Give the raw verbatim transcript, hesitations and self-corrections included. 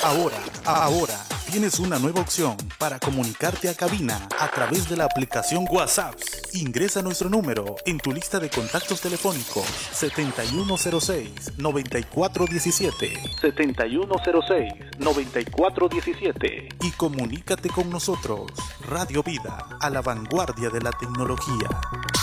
Ahora, ahora, tienes una nueva opción para comunicarte a cabina a través de la aplicación WhatsApp. Ingresa nuestro número en tu lista de contactos telefónicos setenta y uno cero seis, noventa y cuatro diecisiete, setenta y uno cero seis, noventa y cuatro diecisiete y comunícate con nosotros. Radio Vida, a la vanguardia de la tecnología.